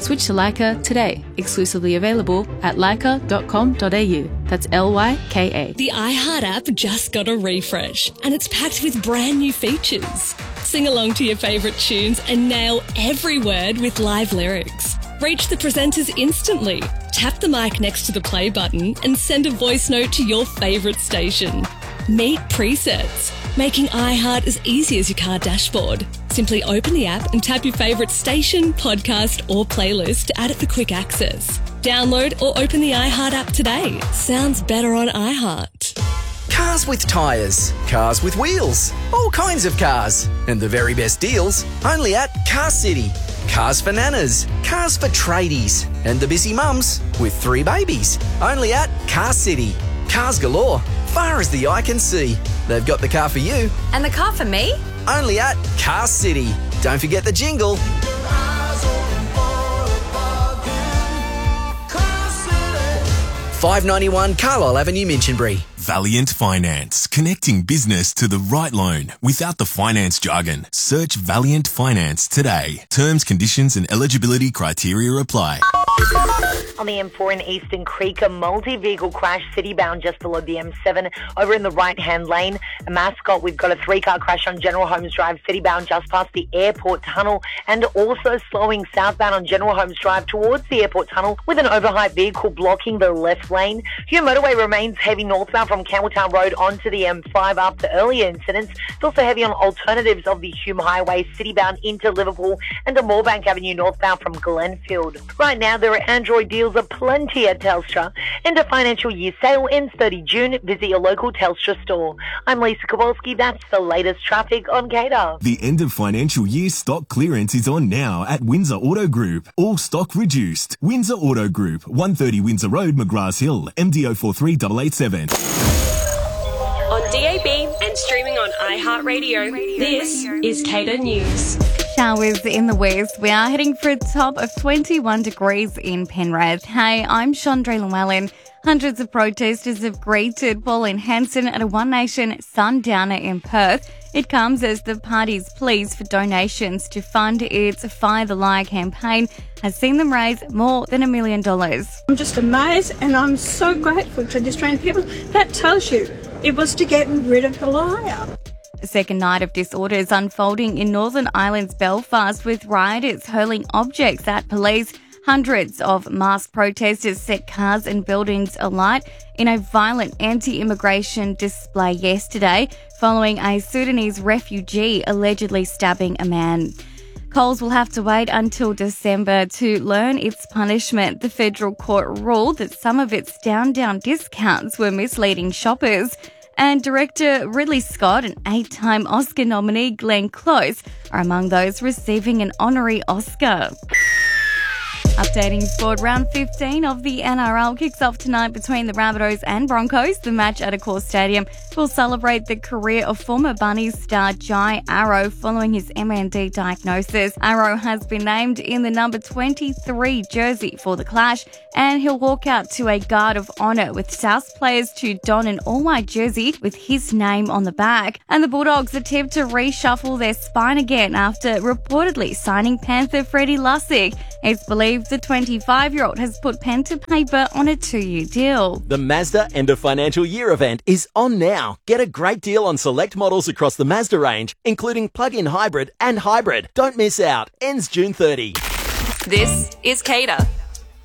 Switch to Leica today. Exclusively available at leica.com.au. That's Lyka. The iHeart app just got a refresh and it's packed with brand new features. Sing along to your favourite tunes and nail every word with live lyrics. Reach the presenters instantly. Tap the mic next to the play button and send a voice note to your favourite station. Meet presets, making iHeart as easy as your car dashboard. Simply open the app and tap your favourite station, podcast or playlist to add it for quick access. Download or open the iHeart app today. Sounds better on iHeart. Cars with tyres, cars with wheels, all kinds of cars. And the very best deals only at Car City. Cars for nanas, cars for tradies, and the busy mums with 3 babies. Only at Car City. Cars galore, far as the eye can see. They've got the car for you. And the car for me? Only at Car City. Don't forget the jingle. $5.91 Carlisle Avenue, Minchinbury. Valiant Finance, connecting business to the right loan without the finance jargon. Search Valiant Finance today. Terms, conditions and eligibility criteria apply. On the M4 in Eastern Creek, a multi-vehicle crash city-bound just below the M7 over in the right-hand lane. A Mascot, we've got a 3-car crash on General Holmes Drive city-bound just past the airport tunnel, and also slowing southbound on General Holmes Drive towards the airport tunnel with an overhyped vehicle blocking the left lane. Hume Motorway remains heavy northbound from Campbelltown Road onto the M5 after earlier incidents. It's also heavy on alternatives of the Hume Highway city-bound into Liverpool and to Moorebank Avenue northbound from Glenfield. Right now, there are Android deals aplenty at Telstra. End of financial year sale ends 30 June. Visit your local Telstra store. I'm Lisa Kowalski. That's the latest traffic on Cater. The end of financial year stock clearance is on now at Windsor Auto Group. All stock reduced. Windsor Auto Group, 130 Windsor Road, McGrath Hill, MDO 43887. On DAB and streaming on iHeartRadio, this is Cater News. Showers in the west. We are heading for a top of 21 degrees in Penrith. Hey, I'm Chandra Llewellyn. Hundreds of protesters have greeted Pauline Hanson at a One Nation sundowner in Perth. It comes as the party's pleas for donations to fund its Fire the Liar campaign has seen them raise more than $1 million. I'm just amazed and I'm so grateful to the Australian people. That tells you it was to get rid of the liar. The second night of disorders unfolding in Northern Ireland's Belfast with rioters hurling objects at police. Hundreds of masked protesters set cars and buildings alight in a violent anti-immigration display yesterday following a Sudanese refugee allegedly stabbing a man. Coles will have to wait until December to learn its punishment. The federal court ruled that some of its down discounts were misleading shoppers. And director Ridley Scott and 8-time Oscar nominee Glenn Close are among those receiving an honorary Oscar. Updating sport, round 15 of the NRL kicks off tonight between the Rabbitohs and Broncos. The match at Accor Stadium will celebrate the career of former Bunnies star Jai Arrow following his MND diagnosis. Arrow has been named in the number 23 jersey for the clash, and he'll walk out to a guard of honour with South players to don an all-white jersey with his name on the back. And the Bulldogs attempt to reshuffle their spine again after reportedly signing Panther Freddie Lussick. It's believed the 25-year-old has put pen to paper on a 2-year deal. The Mazda End of Financial Year event is on now. Get a great deal on select models across the Mazda range, including plug-in hybrid and hybrid. Don't miss out. Ends June 30. This is Cater.